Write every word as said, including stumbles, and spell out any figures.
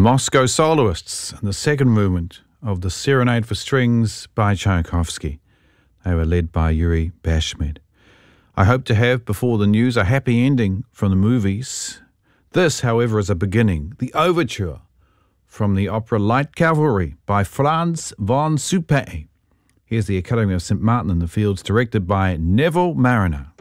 Moscow Soloists and the second movement of the Serenade for Strings by Tchaikovsky. They were led by Yuri Bashmet. I hope to have, before the news, a happy ending from the movies. This, however, is a beginning, the overture from the opera Light Cavalry by Franz von Suppé. Here's the Academy of Saint Martin in the Fields, directed by Neville Mariner.